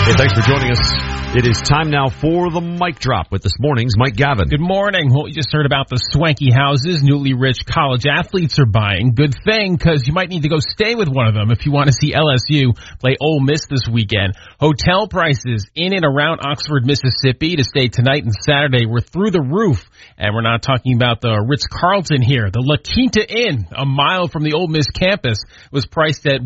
Hey, thanks for joining us. It is time now for the mic drop with this morning's Mike Gavin. Good morning. Well, you just heard about the swanky houses newly rich college athletes are buying. Good thing, because you might need to go stay with one of them if you want to see LSU play Ole Miss this weekend. Hotel prices in and around Oxford, Mississippi to stay tonight and Saturday were through the roof. And we're not talking about the Ritz-Carlton here. The La Quinta Inn, a mile from the Ole Miss campus, was priced at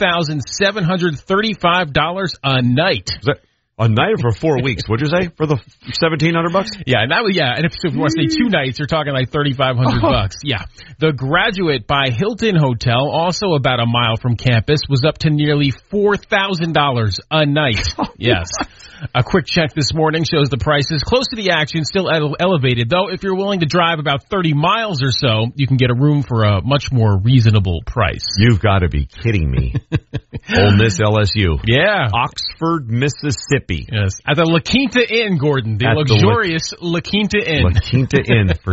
$1,735 a night. A night for 4 weeks, what'd you say? For the $1,700? Yeah, and if you want to stay 2 nights, you're talking like $3,500. Yeah. The Graduate by Hilton Hotel, also about a mile from campus, was up to nearly $4,000 a night. Yes. A quick check this morning shows the prices close to the action, still elevated, though. If you're willing to drive about 30 miles or so, you can get a room for a much more reasonable price. You've got to be kidding me. Ole Miss LSU. Yeah. Oxford, Mississippi. Yes. At the La Quinta Inn, Gordon. The luxurious La Quinta Inn. La Quinta Inn for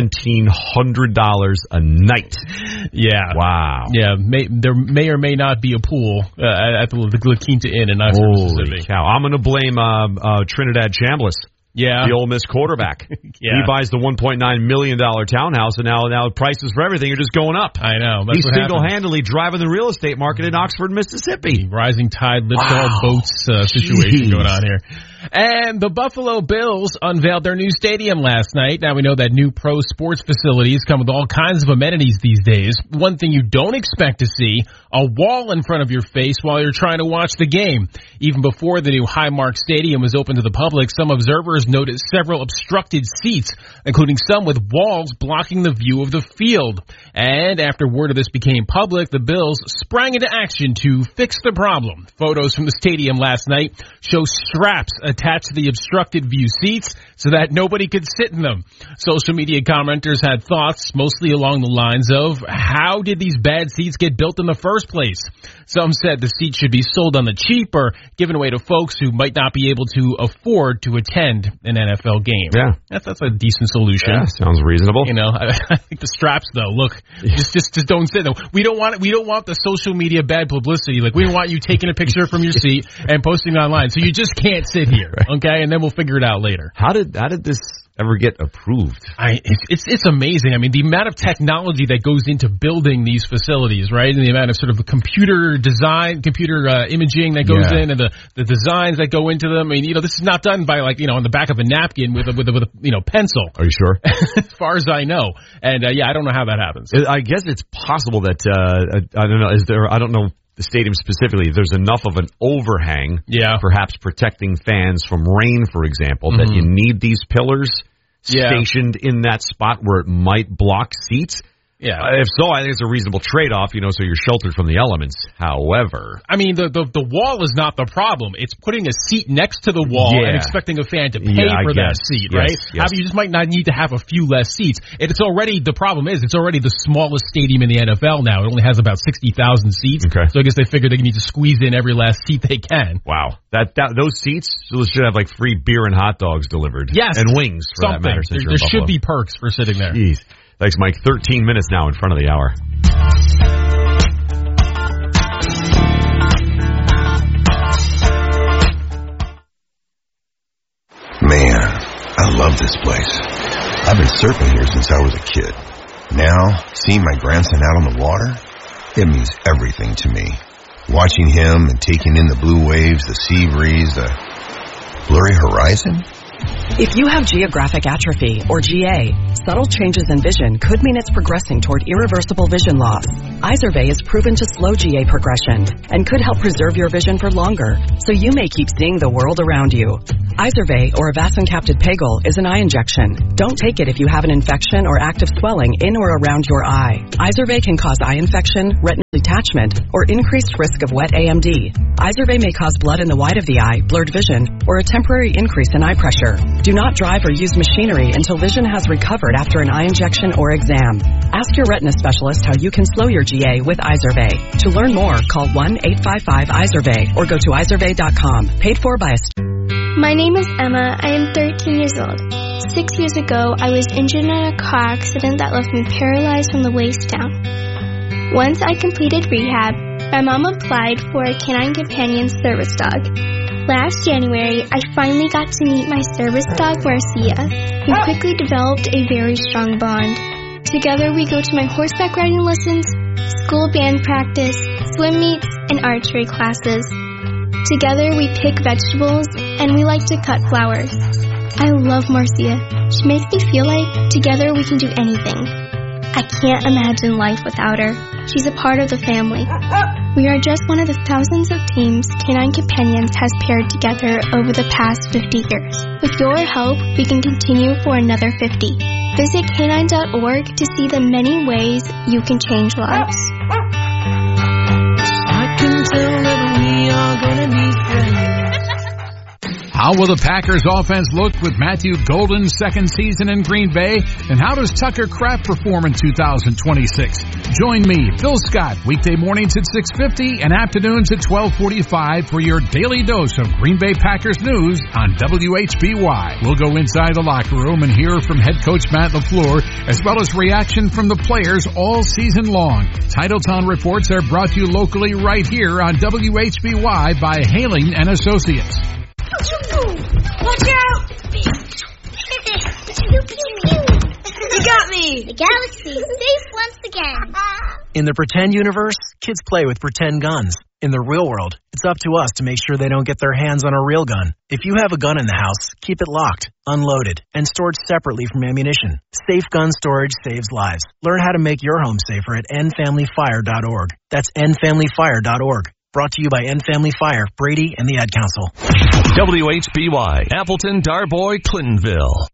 $1,700 a night. Yeah. Wow. Yeah. There may or may not be a pool at the La Quinta Inn in Oxford, Mississippi. Holy cow. I'm going to blame Trinidad Chambliss. Yeah. The Ole Miss quarterback. Yeah. He buys the $1.9 million townhouse, and now prices for everything are just going up. I know. He's single-handedly driving the real estate market in Oxford, Mississippi. Rising tide lifts all boats situation going on here. And the Buffalo Bills unveiled their new stadium last night. Now we know that new pro sports facilities come with all kinds of amenities these days. One thing you don't expect to see, a wall in front of your face while you're trying to watch the game. Even before the new Highmark Stadium was open to the public, some observers noticed several obstructed seats, including some with walls blocking the view of the field. And after word of this became public, the Bills sprang into action to fix the problem. Photos from the stadium last night show straps attached to the obstructed view seats so that nobody could sit in them. Social media commenters had thoughts mostly along the lines of, how did these bad seats get built in the first place? Some said the seats should be sold on the cheap or given away to folks who might not be able to afford to attend an NFL game. Yeah. That's a decent solution. Yeah, sounds reasonable. You know, I think the straps though, look, just don't sit there. We don't want the social media bad publicity. Like, we don't want you taking a picture from your seat and posting it online. So you just can't sit here. Okay, and then we'll figure it out later. How did this ever get approved? It's amazing. I mean, the amount of technology that goes into building these facilities, right? And the amount of sort of computer design, imaging that goes in, and the designs that go into them. I mean, this is not done by on the back of a napkin with a pencil. Are you sure? As far as I know. And I don't know how that happens. I guess it's possible that I don't know. I don't know the stadium specifically, there's enough of an overhang, perhaps protecting fans from rain, for example, that you need these pillars stationed in that spot where it might block seats. Yeah. If so, I think it's a reasonable trade-off, so you're sheltered from the elements. However, I mean, the wall is not the problem. It's putting a seat next to the wall and expecting a fan to pay for that seat, right? Yes. You just might not need to have a few less seats. The problem is it's already the smallest stadium in the NFL now. It only has about 60,000 seats. Okay. So I guess they figured they need to squeeze in every last seat they can. Wow. Those seats should have free beer and hot dogs delivered. Yes. And wings, for that matter. There should be perks for sitting there. Jeez. Thanks, Mike. 13 minutes now in front of the hour. Man, I love this place. I've been surfing here since I was a kid. Now, seeing my grandson out on the water, it means everything to me. Watching him and taking in the blue waves, the sea breeze, the blurry horizon. If you have geographic atrophy, or GA, subtle changes in vision could mean it's progressing toward irreversible vision loss. Izervay is proven to slow GA progression and could help preserve your vision for longer, so you may keep seeing the world around you. Izervay, or avacincaptad pegol, is an eye injection. Don't take it if you have an infection or active swelling in or around your eye. Izervay can cause eye infection, retinal detachment, or increased risk of wet AMD. Izervay may cause blood in the white of the eye, blurred vision, or a temporary increase in eye pressure. Do not drive or use machinery until vision has recovered after an eye injection or exam. Ask your retina specialist how you can slow your GA with Izervay. To learn more, call 1-855-IZERVAY or go to izervay.com. Paid for by a... My name is Emma. I am 13 years old. 6 years ago, I was injured in a car accident that left me paralyzed from the waist down. Once I completed rehab, my mom applied for a canine companion service dog. Last January, I finally got to meet my service dog, Marcia. We quickly developed a very strong bond. Together, we go to my horseback riding lessons, school band practice, swim meets, and archery classes. Together, we pick vegetables, and we like to cut flowers. I love Marcia. She makes me feel like together we can do anything. I can't imagine life without her. She's a part of the family. We are just one of the thousands of teams Canine Companions has paired together over the past 50 years. With your help, we can continue for another 50. Visit canine.org to see the many ways you can change lives. I can tell that we are gonna be friends. How will the Packers offense look with Matthew Golden's second season in Green Bay? And how does Tucker Kraft perform in 2026? Join me, Phil Scott, weekday mornings at 6:50 and afternoons at 12:45 for your daily dose of Green Bay Packers news on WHBY. We'll go inside the locker room and hear from head coach Matt LaFleur, as well as reaction from the players all season long. Titletown reports are brought to you locally right here on WHBY by Hailing and Associates. Watch out! Pew, pew, pew. You got me! The galaxy safe once again. In the pretend universe, kids play with pretend guns. In the real world, it's up to us to make sure they don't get their hands on a real gun. If you have a gun in the house, keep it locked, unloaded, and stored separately from ammunition. Safe gun storage saves lives. Learn how to make your home safer at endfamilyfire.org. That's endfamilyfire.org. Brought to you by End Family Fire, Brady, and the Ad Council. WHBY, Appleton, Darboy, Clintonville.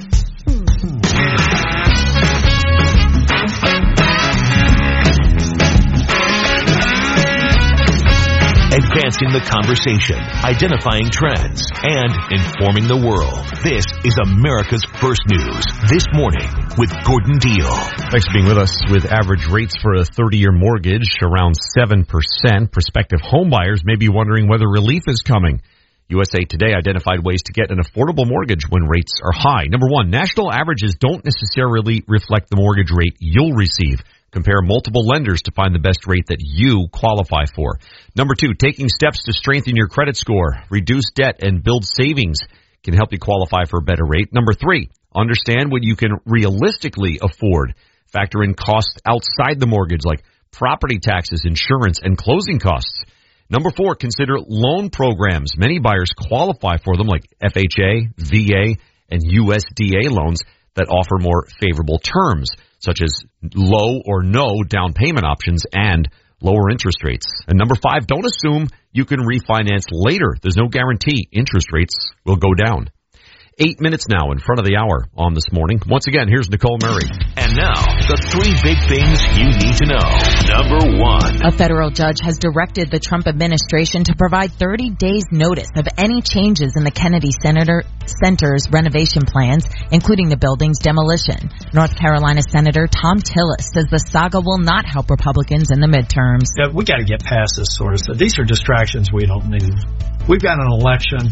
Advancing the conversation, identifying trends, and informing the world. This is America's First News. This morning with Gordon Deal. Thanks for being with us. With average rates for a 30-year mortgage around 7%, prospective homebuyers may be wondering whether relief is coming. USA Today identified ways to get an affordable mortgage when rates are high. Number one, national averages don't necessarily reflect the mortgage rate you'll receive. Compare multiple lenders to find the best rate that you qualify for. Number two, taking steps to strengthen your credit score, reduce debt, and build savings can help you qualify for a better rate. Number three, understand what you can realistically afford. Factor in costs outside the mortgage like property taxes, insurance, and closing costs. Number four, consider loan programs. Many buyers qualify for them like FHA, VA, and USDA loans that offer more favorable terms, such as low or no down payment options and lower interest rates. And number five, don't assume you can refinance later. There's no guarantee interest rates will go down. 8 minutes now in front of the hour on This Morning. Once again, here's Nicole Murray. And now, the three big things you need to know. Number one. A federal judge has directed the Trump administration to provide 30 days notice of any changes in the Kennedy Center's renovation plans, including the building's demolition. North Carolina Senator Tom Tillis says the saga will not help Republicans in the midterms. Yeah, we got to get past this sort of stuff. These are distractions we don't need. We've got an election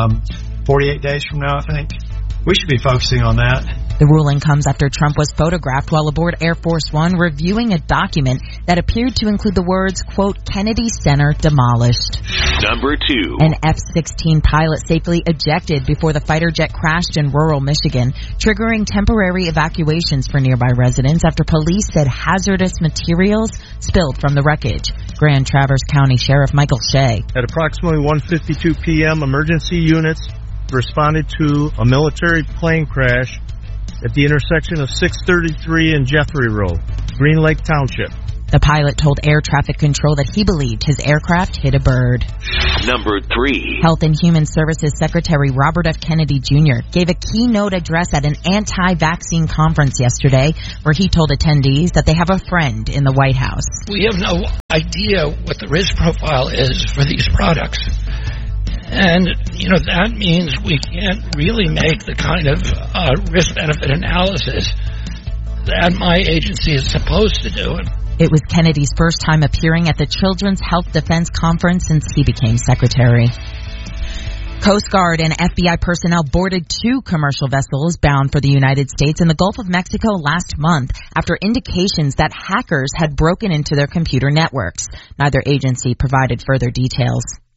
48 days from now, I think. We should be focusing on that. The ruling comes after Trump was photographed while aboard Air Force One reviewing a document that appeared to include the words, quote, Kennedy Center demolished. Number two. An F-16 pilot safely ejected before the fighter jet crashed in rural Michigan, triggering temporary evacuations for nearby residents after police said hazardous materials spilled from the wreckage. Grand Traverse County Sheriff Michael Shea. At approximately 1:52 p.m., emergency units responded to a military plane crash at the intersection of 633 and Jeffrey Road, Green Lake Township. The pilot told air traffic control that he believed his aircraft hit a bird. Number three. Health and Human Services Secretary Robert F. Kennedy Jr. gave a keynote address at an anti-vaccine conference yesterday where he told attendees that they have a friend in the White House. We have no idea what the risk profile is for these products. And, that means we can't really make the kind of risk-benefit analysis that my agency is supposed to do. It was Kennedy's first time appearing at the Children's Health Defense Conference since he became secretary. Coast Guard and FBI personnel boarded 2 commercial vessels bound for the United States in the Gulf of Mexico last month after indications that hackers had broken into their computer networks. Neither agency provided further details.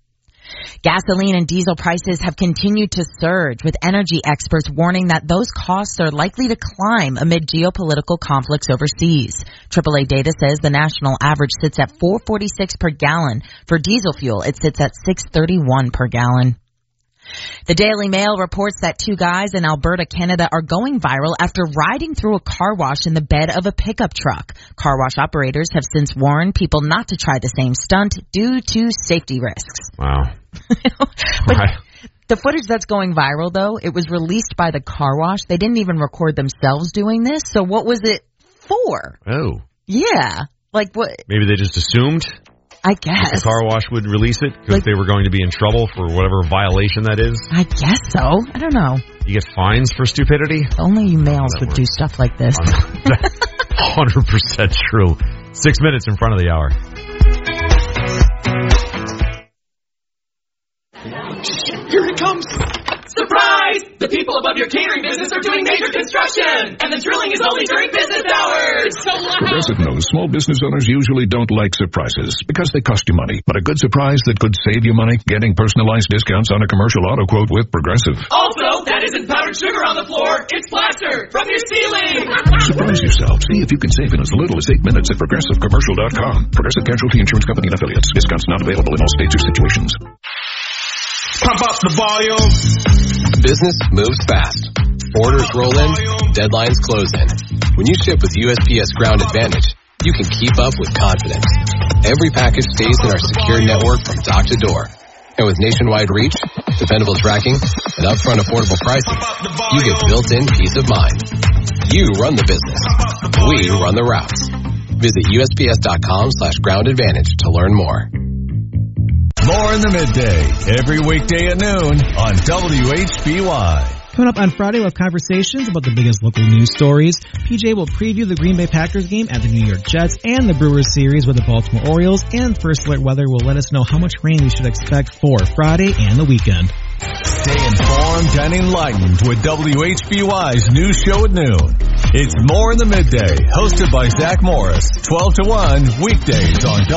Gasoline and diesel prices have continued to surge, with energy experts warning that those costs are likely to climb amid geopolitical conflicts overseas. AAA data says the national average sits at $4.46 per gallon. For diesel fuel, it sits at $6.31 per gallon. The Daily Mail reports that 2 guys in Alberta, Canada are going viral after riding through a car wash in the bed of a pickup truck. Car wash operators have since warned people not to try the same stunt due to safety risks. Wow. But the footage that's going viral, though, it was released by the car wash. They didn't even record themselves doing this. So what was it for? Oh. Yeah. Like what? Maybe they just assumed? I guess. The car wash would release it because they were going to be in trouble for whatever violation that is? I guess so. I don't know. You get fines for stupidity? Only you males would do stuff like this. 100% true. 6 minutes in front of the hour. Here it comes! Surprise! The people above your catering business are doing major construction, and the drilling is only during business hours. Progressive knows small business owners usually don't like surprises because they cost you money. But a good surprise that could save you money, getting personalized discounts on a commercial auto quote with Progressive. Also, that isn't powdered sugar on the floor, it's plaster from your ceiling. Surprise yourself. See if you can save in as little as 8 minutes at ProgressiveCommercial.com. Progressive Casualty Insurance Company and Affiliates. Discounts not available in all states or situations. Pump up the volume. Business moves fast. Orders roll in, deadlines close in. When you ship with USPS Ground Advantage, you can keep up with confidence. Every package stays in our secure network from dock to door. And with nationwide reach, dependable tracking, and upfront affordable pricing, you get built-in peace of mind. You run the business. We run the routes. Visit USPS.com/Ground Advantage to learn more. More in the midday, every weekday at noon on WHBY. Coming up on Friday, we'll have conversations about the biggest local news stories. PJ will preview the Green Bay Packers game at the New York Jets and the Brewers series with the Baltimore Orioles. And First Alert Weather will let us know how much rain we should expect for Friday and the weekend. Stay informed and enlightened with WHBY's news show at noon. It's More in the Midday, hosted by Zach Morris, 12 to 1, weekdays on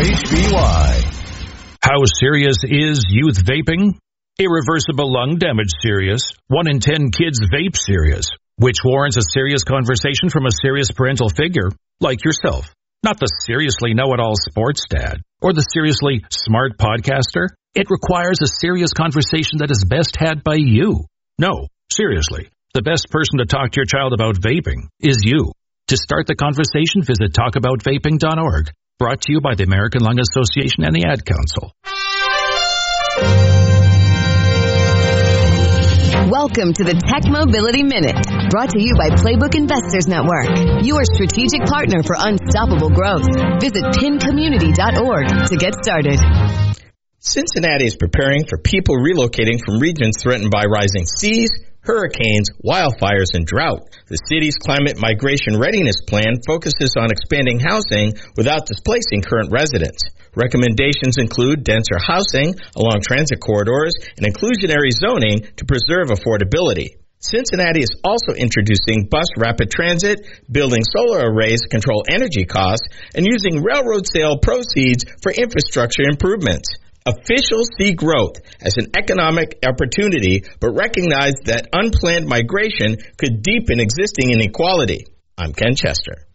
WHBY. How serious is youth vaping? Irreversible lung damage serious. 1 in 10 kids vape serious, which warrants a serious conversation from a serious parental figure like yourself. Not the seriously know-it-all sports dad or the seriously smart podcaster. It requires a serious conversation that is best had by you. No, seriously, the best person to talk to your child about vaping is you. To start the conversation, visit talkaboutvaping.org. Brought to you by the American Lung Association and the Ad Council. Welcome to the Tech Mobility Minute, brought to you by Playbook Investors Network, your strategic partner for unstoppable growth. Visit pincommunity.org to get started. Cincinnati is preparing for people relocating from regions threatened by rising seas, hurricanes, wildfires, and drought. The city's climate migration readiness plan focuses on expanding housing without displacing current residents. Recommendations include denser housing along transit corridors and inclusionary zoning to preserve affordability. Cincinnati is also introducing bus rapid transit, building solar arrays to control energy costs, and using railroad sale proceeds for infrastructure improvements. Officials see growth as an economic opportunity, but recognize that unplanned migration could deepen existing inequality. I'm Ken Chester.